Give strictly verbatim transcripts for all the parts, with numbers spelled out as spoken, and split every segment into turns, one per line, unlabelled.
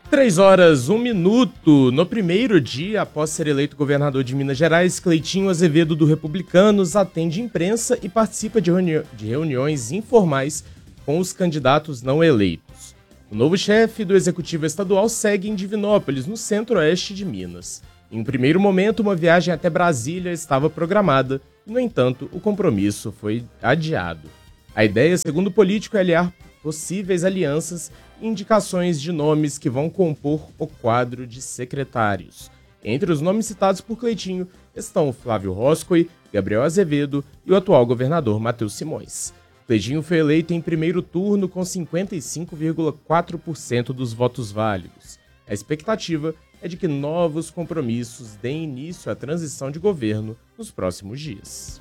Três horas, um minuto. No primeiro dia, após ser eleito governador de Minas Gerais, Cleitinho Azevedo do Republicanos atende imprensa e participa de, reuni- de reuniões informais com os candidatos não eleitos. O novo chefe do Executivo Estadual segue em Divinópolis, no centro-oeste de Minas. Em um primeiro momento, uma viagem até Brasília estava programada, e, no entanto, o compromisso foi adiado. A ideia, segundo o político, é aliar possíveis alianças e indicações de nomes que vão compor o quadro de secretários. Entre os nomes citados por Cleitinho estão Flávio Roscoe, Gabriel Azevedo e o atual governador Matheus Simões. Cleitinho foi eleito em primeiro turno com cinquenta e cinco vírgula quatro por cento dos votos válidos. A expectativa é de que novos compromissos deem início à transição de governo nos próximos dias.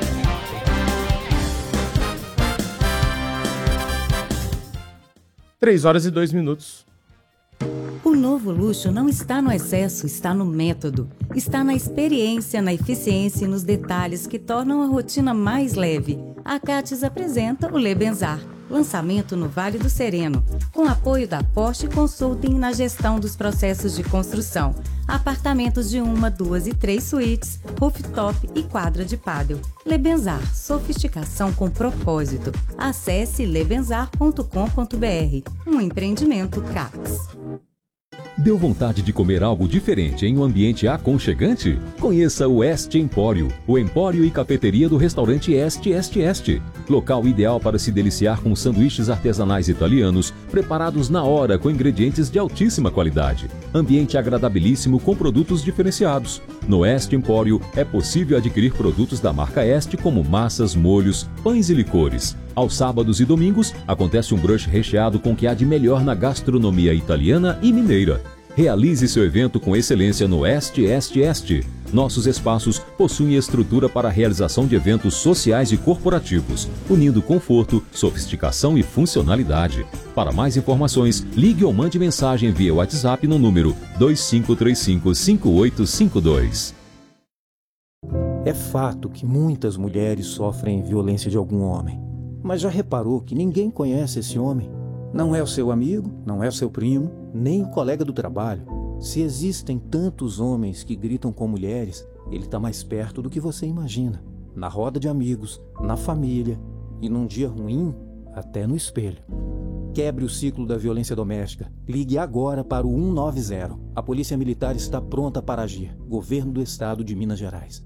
Três horas e dois minutos.
O novo luxo não está no excesso, está no método. Está na experiência, na eficiência e nos detalhes que tornam a rotina mais leve. A Cates apresenta o Lebenzar, lançamento no Vale do Sereno, com apoio da Porsche Consulting na gestão dos processos de construção. Apartamentos de uma, duas e três suítes, rooftop e quadra de pádel. Lebenzar, sofisticação com propósito. Acesse lebenzar ponto com ponto br. Um empreendimento Cates.
Deu vontade de comer algo diferente em um ambiente aconchegante? Conheça o Este Empório, o empório e cafeteria do restaurante Este Este Este. Local ideal para se deliciar com sanduíches artesanais italianos, preparados na hora com ingredientes de altíssima qualidade. Ambiente agradabilíssimo com produtos diferenciados. No Este Empório é possível adquirir produtos da marca Este como massas, molhos, pães e licores. Aos sábados e domingos, acontece um brunch recheado com o que há de melhor na gastronomia italiana e mineira. Realize seu evento com excelência no Este Este Este. Nossos espaços possuem estrutura para a realização de eventos sociais e corporativos, unindo conforto, sofisticação e funcionalidade. Para mais informações, ligue ou mande mensagem via WhatsApp no número dois cinco três cinco, cinco oito cinco dois.
É fato que muitas mulheres sofrem violência de algum homem. Mas já reparou que ninguém conhece esse homem? Não é o seu amigo, não é o seu primo, nem o colega do trabalho. Se existem tantos homens que gritam com mulheres, ele está mais perto do que você imagina. Na roda de amigos, na família e num dia ruim, até no espelho. Quebre o ciclo da violência doméstica. Ligue agora para o um nove zero. A Polícia Militar está pronta para agir. Governo do Estado de Minas Gerais.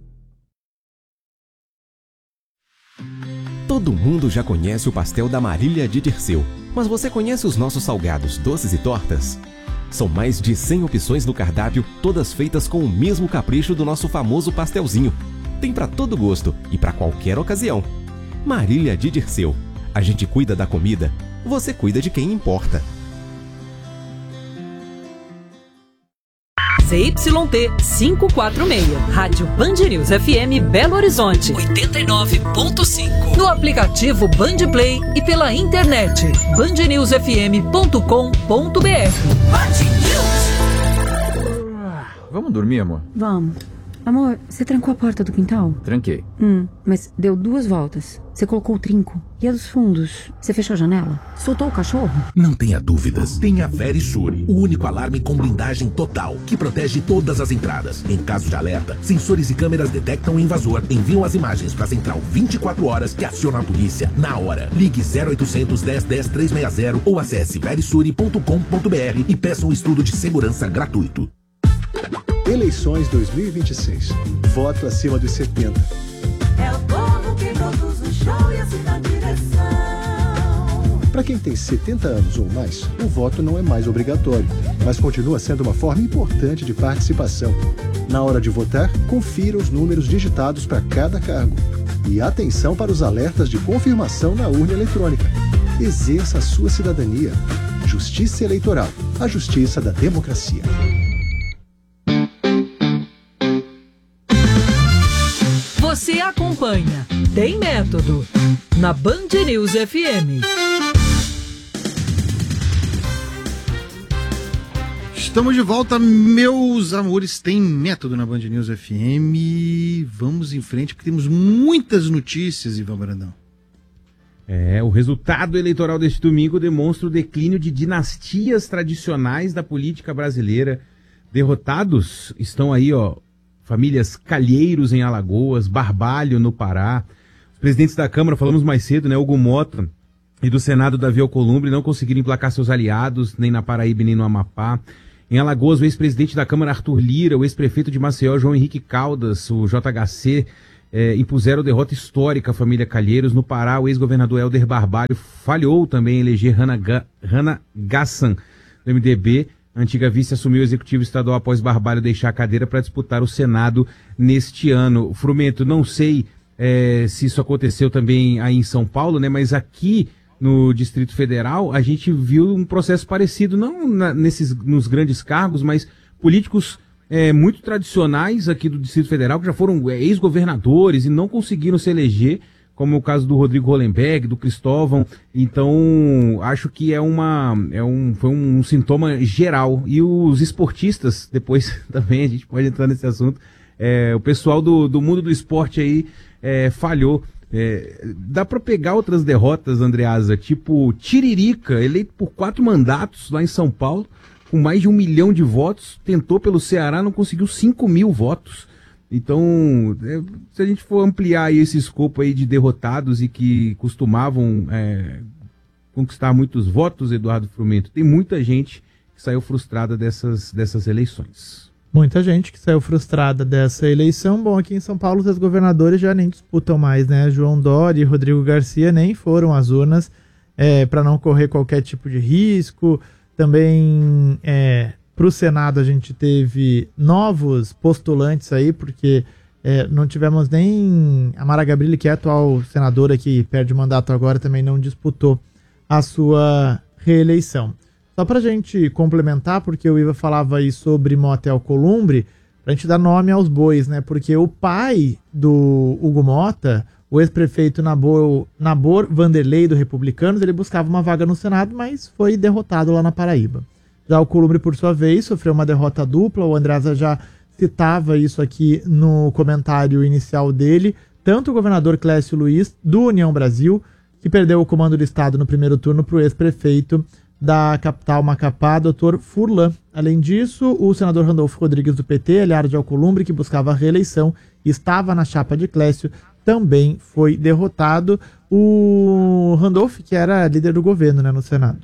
Todo mundo já conhece o pastel da Marília de Dirceu, mas você conhece os nossos salgados, doces e tortas? São mais de cem opções no cardápio, todas feitas com o mesmo capricho do nosso famoso pastelzinho. Tem para todo gosto e para qualquer ocasião. Marília de Dirceu. A gente cuida da comida, você cuida de quem importa.
Z Y T quinhentos e quarenta e seis, Rádio Band News F M Belo Horizonte, oitenta e nove ponto cinco. No aplicativo Band Play e pela internet, band news f m ponto com ponto b r.
Vamos dormir, amor?
Vamos. Amor, você trancou a porta do quintal?
Tranquei.
Hum, mas deu duas voltas. Você colocou o trinco. E a dos fundos? Você fechou a janela? Soltou o cachorro?
Não tenha dúvidas. Tenha a Verisure, o único alarme com blindagem total, que protege todas as entradas. Em caso de alerta, sensores e câmeras detectam o invasor, enviam as imagens para a central vinte e quatro horas que aciona a polícia na hora. Ligue zero oitocentos, dez, dez, trezentos e sessenta ou acesse verisure ponto com ponto b r e peça um estudo de segurança gratuito.
Eleições dois mil e vinte e seis. Voto acima dos setenta.
É o povo que produz o show e a cidade direção.
Para quem tem setenta anos ou mais, o voto não é mais obrigatório, mas continua sendo uma forma importante de participação. Na hora de votar, confira os números digitados para cada cargo. E atenção para os alertas de confirmação na urna eletrônica. Exerça a sua cidadania. Justiça Eleitoral. A justiça da democracia.
Você acompanha Tem Método na Band News F M.
Estamos de volta, meus amores. Tem Método na Band News F M. Vamos em frente porque temos muitas notícias, Ivan Brandão.
É, o resultado eleitoral deste domingo demonstra o declínio de dinastias tradicionais da política brasileira. Derrotados estão aí, ó, famílias Calheiros em Alagoas, Barbalho no Pará. Os presidentes da Câmara, falamos mais cedo, né, Hugo Mota, e do Senado, Davi Alcolumbre, não conseguiram emplacar seus aliados, nem na Paraíba nem no Amapá. Em Alagoas, o ex-presidente da Câmara, Arthur Lira, o ex-prefeito de Maceió, João Henrique Caldas, o J H C, eh, impuseram derrota histórica à família Calheiros. No Pará, o ex-governador Helder Barbalho falhou também em eleger Hannah, Ga Hannah Gassan, do M D B. A antiga vice assumiu o executivo estadual após Barbalho deixar a cadeira para disputar o Senado neste ano. Frumento, não sei eh, se isso aconteceu também aí em São Paulo, né? Mas aqui no Distrito Federal, a gente viu um processo parecido, não na, nesses, nos grandes cargos, mas políticos é, muito tradicionais aqui do Distrito Federal, que já foram é, ex-governadores e não conseguiram se eleger, como o caso do Rodrigo Hollenberg, do Cristóvão. Então, acho que é uma, é um, foi um, um sintoma geral. E os esportistas, depois também a gente pode entrar nesse assunto, é, o pessoal do, do mundo do esporte aí é, falhou. É, dá pra pegar outras derrotas, Andreasa, tipo Tiririca, eleito por quatro mandatos lá em São Paulo, com mais de um milhão de votos, tentou pelo Ceará, não conseguiu cinco mil votos. Então, é, se a gente for ampliar aí esse escopo aí de derrotados e que costumavam é, conquistar muitos votos, Eduardo Frumento, tem muita gente que saiu frustrada dessas, dessas eleições.
Muita gente que saiu frustrada dessa eleição. Bom, aqui em São Paulo os governadores já nem disputam mais, né? João Dória e Rodrigo Garcia nem foram às urnas é, para não correr qualquer tipo de risco. Também é, para o Senado a gente teve novos postulantes aí, porque é, não tivemos nem a Mara Gabrilli, que é a atual senadora que perde o mandato agora, também não disputou a sua reeleição. Só pra gente complementar, porque o Iva falava aí sobre Mota e Alcolumbre, pra gente dar nome aos bois, né? Porque o pai do Hugo Mota, o ex-prefeito Nabor, Nabor Vanderlei do Republicanos, ele buscava uma vaga no Senado, mas foi derrotado lá na Paraíba. Já o Alcolumbre, por sua vez, sofreu uma derrota dupla. O Andreasa já citava isso aqui no comentário inicial dele. Tanto o governador Clécio Luiz, do União Brasil, que perdeu o comando do estado no primeiro turno para o ex-prefeito da capital Macapá, doutor Furlan. Além disso, o senador Randolfo Rodrigues do P T, aliado de Alcolumbre, que buscava a reeleição, estava na chapa de Clécio, também foi derrotado. O Randolfo, que era líder do governo, né, no Senado.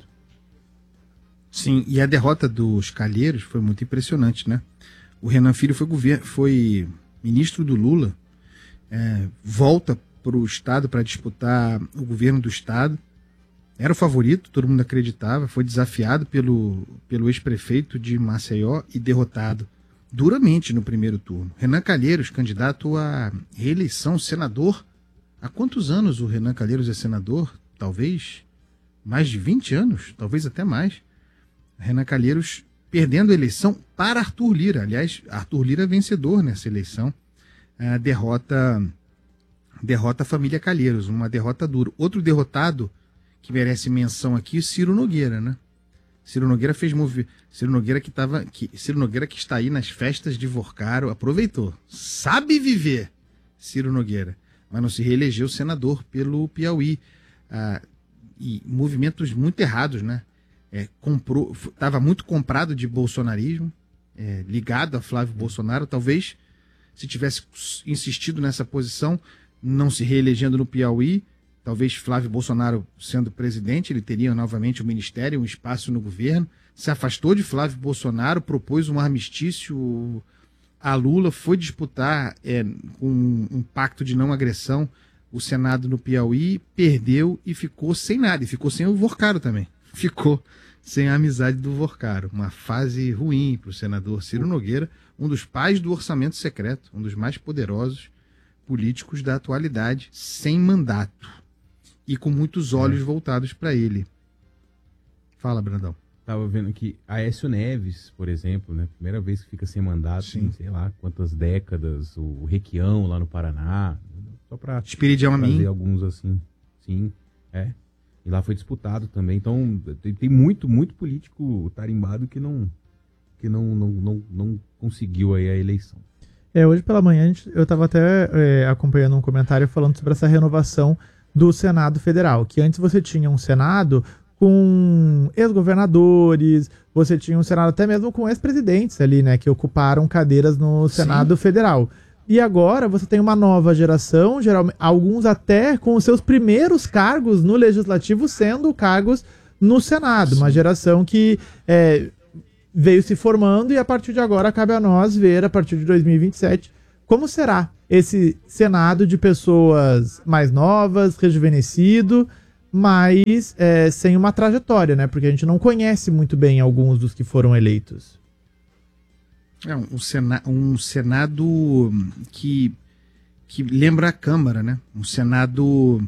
Sim, e a derrota dos Calheiros foi muito impressionante, né? O Renan Filho foi, governo, foi ministro do Lula, é, volta para o estado para disputar o governo do estado. Era o favorito, todo mundo acreditava, foi desafiado pelo, pelo ex-prefeito de Maceió e derrotado duramente no primeiro turno. Renan Calheiros, candidato à reeleição, senador. Há quantos anos o Renan Calheiros é senador? Talvez mais de vinte anos, talvez até mais. Renan Calheiros perdendo a eleição para Arthur Lira. Aliás, Arthur Lira é vencedor nessa eleição. A derrota, derrota a família Calheiros, uma derrota dura. Outro derrotado que merece menção aqui, Ciro Nogueira, né? Ciro Nogueira fez movi... Ciro Nogueira que tava, que Ciro Nogueira que está aí nas festas de Vorcaro, aproveitou, sabe viver, Ciro Nogueira, mas não se reelegeu senador pelo Piauí, ah, e movimentos muito errados, né? É, comprou, estava muito comprado de bolsonarismo, é, ligado a Flávio Bolsonaro. Talvez se tivesse insistido nessa posição, não se reelegendo no Piauí, talvez Flávio Bolsonaro sendo presidente, ele teria novamente um ministério, um espaço no governo. Se afastou de Flávio Bolsonaro, propôs um armistício a Lula, foi disputar é, um, um pacto de não agressão o Senado no Piauí, perdeu e ficou sem nada. E ficou sem o Vorcaro também. Ficou sem a amizade do Vorcaro. Uma fase ruim para o senador Ciro Nogueira, um dos pais do orçamento secreto, um dos mais poderosos políticos da atualidade, sem mandato. E com muitos olhos é. voltados para ele. Fala, Brandão.
Tava vendo aqui, Aécio Neves, por exemplo, né? Primeira vez que fica sem mandato, em, sei lá quantas décadas, o Requião lá no Paraná, só para fazer alguns assim, sim, é. E lá foi disputado também, então tem, tem muito, muito político tarimbado que não, que não, não, não, não conseguiu aí a eleição.
É, hoje pela manhã eu estava até é, acompanhando um comentário falando sobre essa renovação do Senado Federal, que antes você tinha um Senado com ex-governadores, você tinha um Senado até mesmo com ex-presidentes ali, né, que ocuparam cadeiras no Senado Sim. Federal. E agora você tem uma nova geração, geralmente, alguns até com os seus primeiros cargos no Legislativo sendo cargos no Senado. Sim. Uma geração que é, veio se formando e a partir de agora cabe a nós ver, a partir de dois mil e vinte e sete, como será esse Senado de pessoas mais novas, rejuvenescido, mas é, sem uma trajetória, né? Porque a gente não conhece muito bem alguns dos que foram eleitos.
É um, sena, um Senado que, que lembra a Câmara, né? Um Senado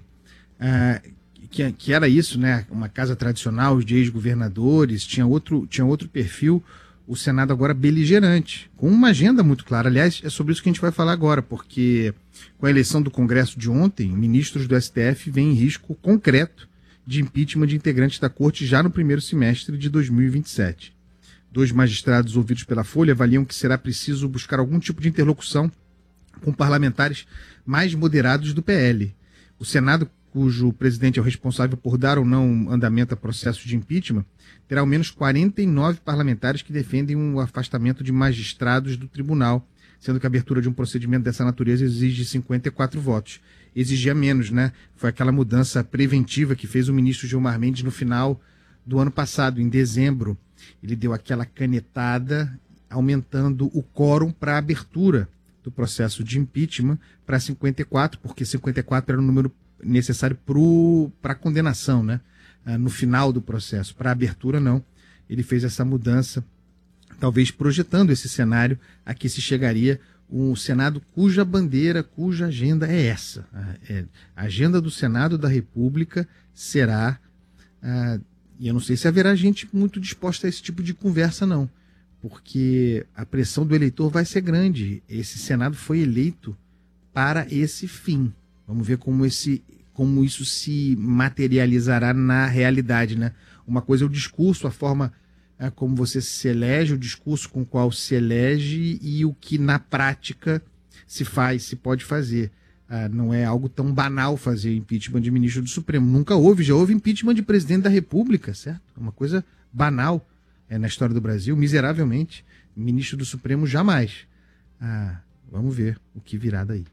uh, que, que era isso, né? Uma casa tradicional de ex-governadores, tinha outro, tinha outro perfil. O Senado agora beligerante, com uma agenda muito clara. Aliás, é sobre isso que a gente vai falar agora, porque com a eleição do Congresso de ontem, ministros do S T F veem em risco concreto de impeachment de integrantes da Corte já no primeiro semestre de dois mil e vinte e sete. Dois magistrados ouvidos pela Folha avaliam que será preciso buscar algum tipo de interlocução com parlamentares mais moderados do P L. O Senado, cujo presidente é o responsável por dar ou não andamento a processo de impeachment, terá ao menos quarenta e nove parlamentares que defendem um afastamento de magistrados do tribunal, sendo que a abertura de um procedimento dessa natureza exige cinquenta e quatro votos. Exigia menos, né? Foi aquela mudança preventiva que fez o ministro Gilmar Mendes no final do ano passado, em dezembro. Ele deu aquela canetada, aumentando o quórum para a abertura do processo de impeachment para cinquenta e quatro, porque cinquenta e quatro era o número necessário para a condenação, né? Ah, no final do processo. Para a abertura, não. Ele fez essa mudança, talvez projetando esse cenário a que se chegaria um Senado cuja bandeira, cuja agenda é essa. A, é, a agenda do Senado da República será... Ah, e eu não sei se haverá gente muito disposta a esse tipo de conversa, não. Porque a pressão do eleitor vai ser grande. Esse Senado foi eleito para esse fim. Vamos ver como, esse, como isso se materializará na realidade, né? Uma coisa é o discurso, a forma é, como você se elege, o discurso com o qual se elege e o que na prática se faz, se pode fazer. Ah, não é algo tão banal fazer impeachment de ministro do Supremo. Nunca houve, já houve impeachment de presidente da República, certo? Uma coisa banal é, na história do Brasil, miseravelmente. Ministro do Supremo jamais. Ah, vamos ver o que virá daí.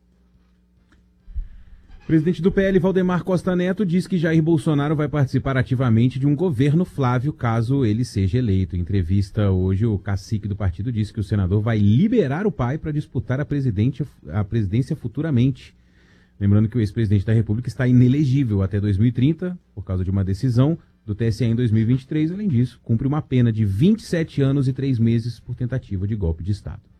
O presidente do P L, Valdemar Costa Neto, diz que Jair Bolsonaro vai participar ativamente de um governo Flávio caso ele seja eleito. Em entrevista hoje, o cacique do partido disse que o senador vai liberar o pai para disputar a, a presidência futuramente. Lembrando que o ex-presidente da República está inelegível até dois mil e trinta, por causa de uma decisão do T S E em dois mil e vinte e três. Além disso, cumpre uma pena de vinte e sete anos e três meses por tentativa de golpe de Estado.